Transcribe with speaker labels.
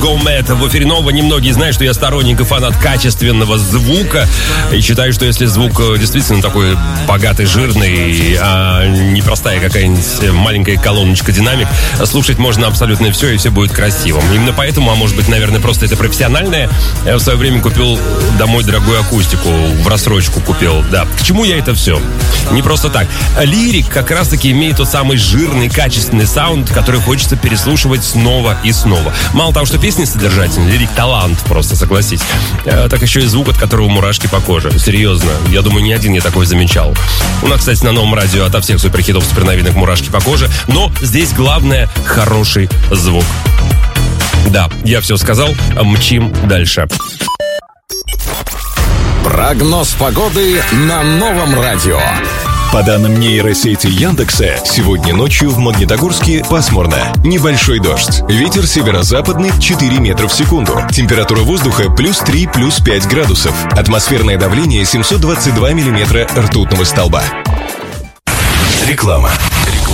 Speaker 1: Gomet в эфире Нова. Немногие знают, что я сторонник и фанат качественного звука. И считаю, что если звук действительно такой богатый, жирный, а не простая какая-нибудь маленькая колоночка динамик, слушать можно абсолютно все, и все будет красивым. Именно поэтому, а может быть, наверное, просто это профессиональное, я в свое время купил домой дорогую акустику, в рассрочку купил, да. К чему я это все? Не просто так. Лирик как раз-таки имеет тот самый жирный, качественный саунд, который хочется переслушивать снова и снова. Мало того, что песни содержательные, лирик талант просто, согласись. Так еще и звук, от которого мурашки по коже. Серьезно, я думаю, ни один я такой замечал. У нас, кстати, на новом радио ото всех суперхитов, суперновинок мурашки по коже, но здесь главное — хороший звук. Да, я все сказал, мчим дальше.
Speaker 2: Прогноз погоды на новом радио.
Speaker 3: По данным нейросети Яндекса, сегодня ночью в Магнитогорске пасмурно. Небольшой дождь. Ветер северо-западный 4 метра в секунду. Температура воздуха +3, +5 градусов. Атмосферное давление 722 миллиметра ртутного столба. Реклама.